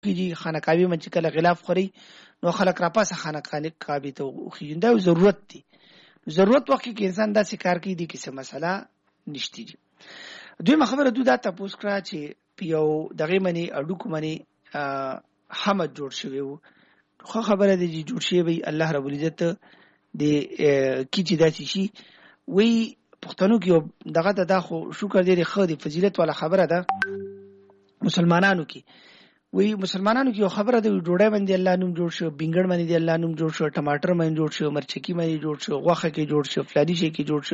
کیږي خانقاوي من چې کله غلاف خوري نو خلک را پاسه خانقاوي ته خو دا ضرورت دی ضرورت وخت کې انسان داسې کار کوي دي کیسه مسله نشتی دي دوی خبره دوی دا تاسو کړه چې یو دغه منی اډو کومنی حمد جوړ شوی وو خو خبره دي چې جوړ شوی وي الله رب العزت د کی چې داسې شي وی پښتنو کې دغه د خو شکر دې خو د فضیلت ولا خبره ده مسلمانانو کې وی مسلمانانو کې خبره ده ډوډۍ باندې الله نوم جوړ شو بینګړ باندې الله نوم جوړ شو ټماټر باندې جوړ شو مرچکی باندې جوړ شو غوخه کې جوړ شو فلانی شي کې جوړ شو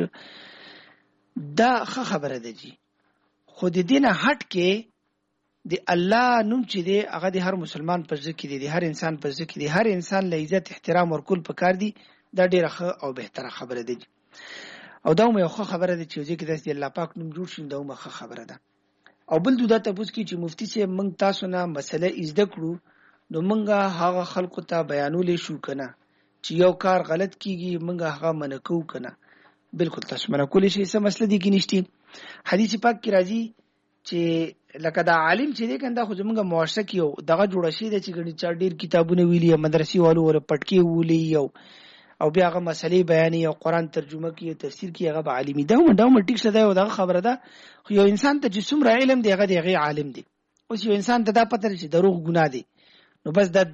دا خبره ده جی خو د دینه هټ کې د الله نوم چې دی هغه د هر مسلمان په ځکه دی د هر انسان په ځکه دی هر انسان له عزت احترام ورکول پکار دی دا ډیره ښه او بهتره خبره ده او دا مې خو خبره ده چې ځکه د الله پاک نوم جوړ شي دا مې خو خبره ده او بل دوی ته پوښتنه چې مفتی سي موږ تاسو نه مسله زده کړو نو موږ هغه خلکو ته بیانول شو کنه چې یو کار غلط کیږي موږ هغه منکو کنه بالکل تاسو منکول شي څه مسله دي کې نشتی حدیث پاک کې راځي چې لکه دا عالم چې دی کنده خو زمونږ معاشره کې یو دغه جوړ شي د چې ګڼي چا ډیر کتابونه ویلي مدرسې والو ور پټکی ویلي یو او بیا هغه مسلې بیانې او قران ترجمه کوي تفسیر کوي هغه عالمي دا ټیک څه دی او دا خبره ده خو یو انسان ته چې څومره علم دی هغه دی عالم دی اوس یو انسان ته دا پته چې دروغ ګناه دی نو بس د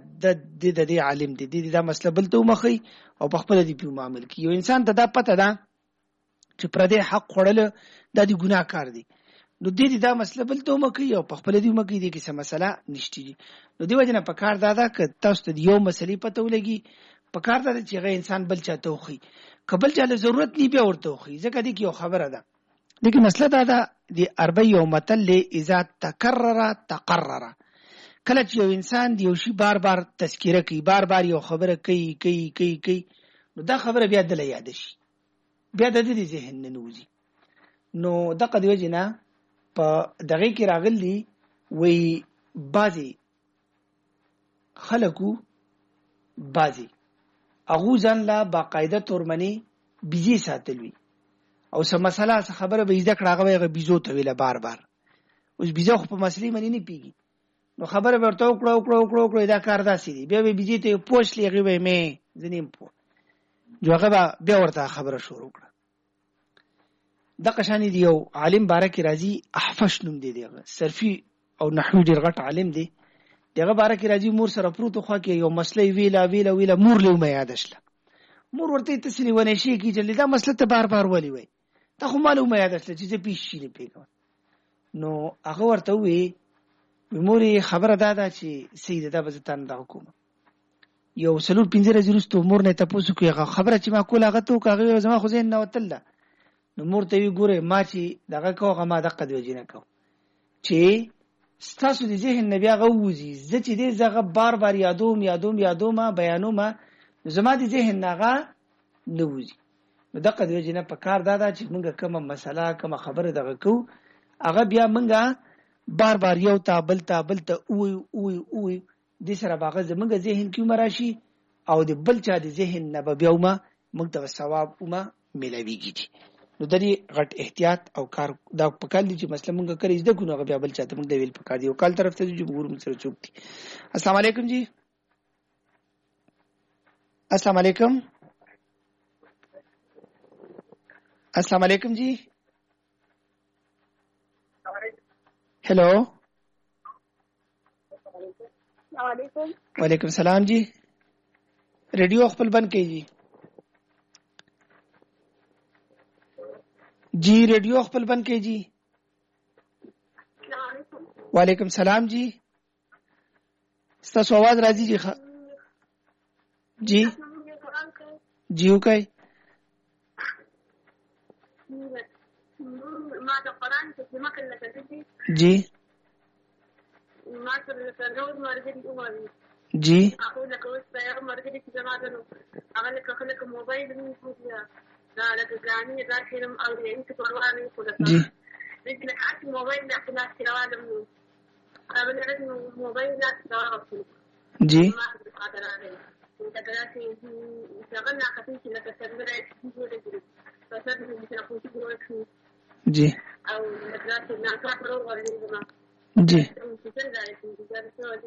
عالم دی دا مسله بل ته مخې او په خپل دی په معامل کې یو انسان ته دا پته ده چې پر دې حق خورل د دې ګناه کار دی نو دا مسله بل ته مخې او په خپل دی مخې دی کې څه مسله نشتی نو دی وجنه په کار دا که تاسو ته یو مسلې پته ولګي په کار دا چې غي انسان بل چاته وخی قبل چاله ضرورت نی بیا ورته وخی ځکه دې کې یو خبره ده دغه مسله دا ده د عربی یو متل اذا تکرر تقرر کله چې یو انسان دی یو شی بار بار تذکره کوي بار بار یو خبره کوي نو دا خبره بیا د یاد شي بیا د دې ذهن نه نوځي نو دغه دی وجنه په دغه کې راغلی وی بازي خلقو بازي اغه ځان لا باقاعده تورمنی بيزي ساتلوي او سم مسله خبره به زده کړه هغه بيزو ته ویله بار بار اوس بيزو خو په مسلې منی نه پیږي نو خبره ورته وکړو دا کار داسې دی بیا به بيزي ته پوښ لېږي به مې ځنیم پو جوغه بیا ورته خبره شروع کړه د قشانی دی یو عالم بارک راضي احفش نوم دی دیغه صرفي او نحوی ډیر غټ عالم دی دغه بارک راځي مور سره پروت خو کې یو مسله ویلا مور له ما یاد شله مور ورته تسلی ونه شي کې چې دا مسله ته بار بار ولي وای ته خو معلومه یاد شله چې پیښ شي نه پیګو نو هغه ورته وی موري خبره ده چې سید دا بزتان د حکومت یو سلور 15 زروستو مور نه تاسو کوي خبره چې ما کوله هغه ته هغه زما خو زین نه وتل نو مور ته وی ګوره ما چې دغه کوغه ما دقه دی وجینه کو چې ستاسو د ذهن نه بیا غوځي چې دې زغه بار بار یادوم بیانوم زما د ذهن ناغه نوځي نو دغه د وجنه په کار دا چې موږ کومه مسله کومه خبره دغه کو هغه بیا موږ بار بار یو تابل ته او د سره باغه زموږ ذهن کې مراشي او د بل چا د ذهن نه بیا موږ ته ثواب ملويږي نو د دې غټ احتیاط او کار دا پکال دي چې مثلا مونږ کړی زده کو نو بیا بل چاته مونږ د ویل پکار دی او کال طرف ته جمهور سره چوک دي السلام علیکم جی السلام علیکم جی हेलो वालेकुम सलाम जी रेडियो खपल बंद कीजिए जी रेडियो खपल बंद कीजिए वालेकुम सलाम जी स्तासो आवाज राजी जी जी ओके जी जी जी जी جی